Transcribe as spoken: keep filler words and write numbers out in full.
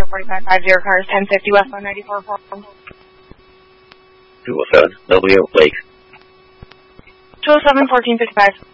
Victor forty-five five zero, cars ten fifty westbound ninety-four four. two oh seven, W, Lake. two oh seven, fourteen fifty-five.